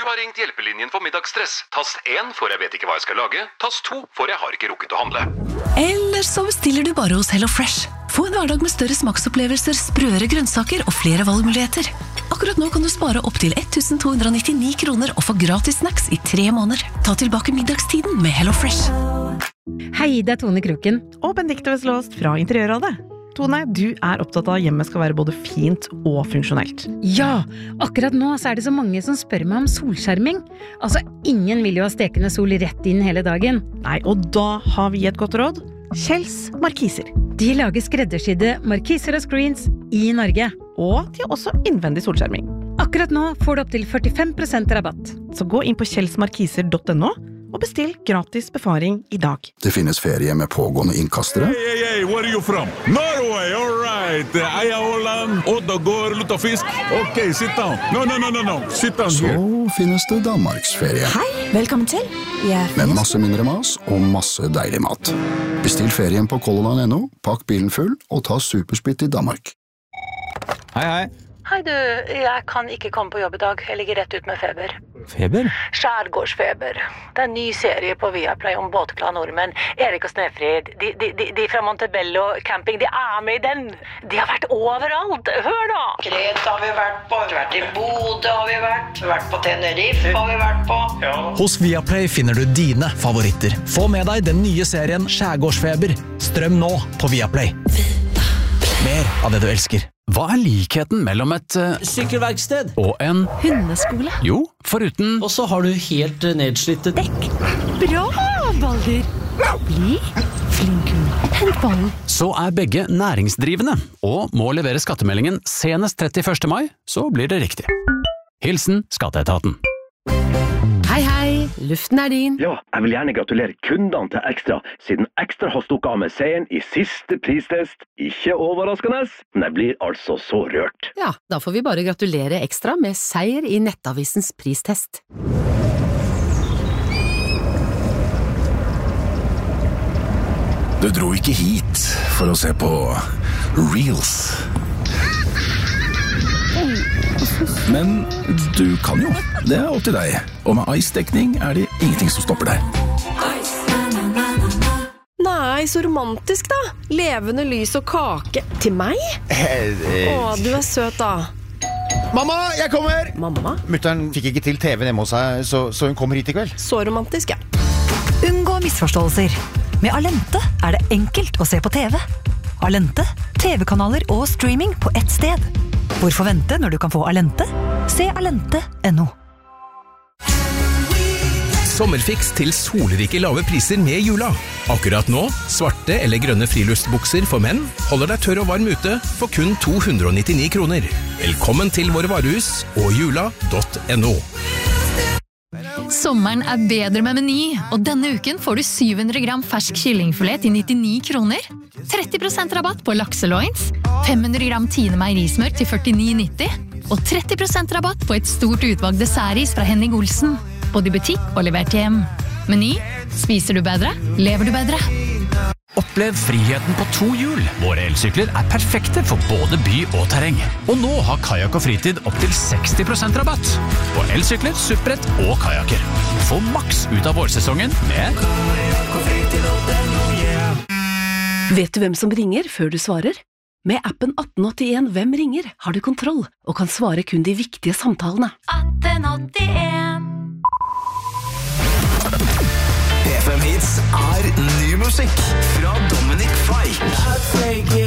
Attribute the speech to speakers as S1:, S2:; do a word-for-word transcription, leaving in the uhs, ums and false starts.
S1: har ringt hjelpelinjen for middagsstress. Tast én for jeg vet ikke hva jeg skal lage. Tast to for jeg har ikke rukket å handle.
S2: Eller så bestiller du bare hos Hello Fresh. Få en hverdag med større smaksopplevelser, sprøere grønnsaker og flere valgmuligheter. Akkurat nå kan du spare opp til ett tusen to hundre nittini kroner og få gratis snacks i tre måneder. Ta tilbake middagstiden med Hello Fresh.
S3: Hei, det er Tone Kroken.
S4: Og Benedikte Veslåst fra Interiørrådet. Tone, du er opptatt av at hjemmet skal være både fint og funksjonelt.
S3: Ja, akkurat nå så er det så mange som spør meg om solskjerming. Altså, ingen vil jo ha stekende sol rett inn hele dagen.
S4: Nei, og da har vi et godt råd. Kjells Markiser.
S3: De lager skreddersydde markiser og screens i Norge.
S4: Og de har også innvendig solskjerming.
S3: Akkurat nå får du opp til førtifem prosent rabatt.
S4: Så gå inn på kjelsmarkiser punktum no og bestill gratis befaring i dag.
S5: Det finnes ferie med pågående innkastere.
S6: Hey, hey, hey, where are you from? Norway, all right. Eia Holland, Oddagård, Luttafisk. Ok, sit down. No, no, no, no, no. Sit down
S5: Så
S6: here.
S5: finnes det Danmarksferie.
S7: Hei, velkommen til. Jeg
S5: Med masse mindre mas og masse deilig mat. Bestill ferien på color line punktum no, pakk bilen full og ta supersplitt til Danmark.
S8: Hei, hei.
S9: Hei du, jeg kan ikke komme på jobb i dag. Jeg ligger rett ut med feber.
S8: Feber?
S9: Skjærgårdsfeber. Det er en ny serie på Viaplay om båtglade nordmenn. Erik og Snefrid, de, de, de, de fra Montebello camping, de er med i den. De har vært overalt. Hør da!
S10: Kreta har vi vært på, vi har vært i Bodø har vi vært, vi har vært på Tenerife har vi vært på. Ja.
S11: Hos Viaplay finner du dine favoritter. Få med deg den nye serien Skjærgårdsfeber. Strøm nå på Viaplay. Mer av det du elsker. Hva er likheten mellom et uh,
S12: sykkelverksted
S11: og en
S2: hundeskole?
S11: Jo, foruten
S12: Og så har du helt uh, nedslitte
S2: dekk. Bra, Baldur! Bli flink hund. Hent ballen.
S11: Så er begge næringsdrivende, og må levere skattemeldingen senest trettiførste mai, så blir det riktig. Hilsen Skatteetaten.
S13: Hei, hei, luften er din.
S14: Ja, jeg vil gjerne gratulere kundene til Ekstra, siden Ekstra har stukket av med seieren i siste pristest. Ikke overraskende, men jeg blir altså så rørt.
S13: Ja, da får vi bare gratulere Ekstra med seier i Nettavisens pristest.
S15: Du dro ikke hit for å se på Reels. Men du kan jo. Det er opp til deg. Og med Ice-dekning er det ingenting som stopper deg.
S16: Nei, så romantisk da. Levende lys og kake. Til meg? Å, du er søt da.
S17: Mamma, jeg kommer!
S16: Mamma?
S17: Mutteren fikk ikke til T V hjemme hos seg, så, så hun kommer hit i kveld.
S16: Så romantisk, ja.
S18: Unngå misforståelser. Med Alente er det enkelt å se på T V. Alente, T V-kanaler og streaming på ett sted. Hvorfor vente når du kan få Alente? Se alente punktum no.
S19: Sommerfiks til solrike lave priser med jula. Akkurat nå, svarte eller grønne friluftsbukser for menn holder deg tørr og varm ute for kun to hundre nittini kroner. Velkommen til våre varehus og jula punktum no.
S20: Sommeren er bedre med Meny, og denne uken får du syv hundre gram fersk kyllingfilet til nittini kroner, tretti prosent rabatt på lakseloins, fem hundre gram Tine meierismør til førtini nitti, og tretti prosent rabatt på et stort utvalg dessertis fra Henning Olsen, både i butikk og levert hjem. Meny, spiser du bedre, lever du bedre.
S11: Opplev friheten på to hjul. Våre elsykler er perfekte for både by og terreng. Og nå har Kajak og Fritid opp til seksti prosent rabatt på elsykler, supprett og kajaker. Få maks ut av vårsesongen med
S2: Vet du hvem som ringer før du svarer? Med appen atten åttien Hvem ringer har du kontroll og kan svare kun de viktige samtalene.
S20: atten åttien
S21: P fem Hits er ny musikk fra Dominic Fike.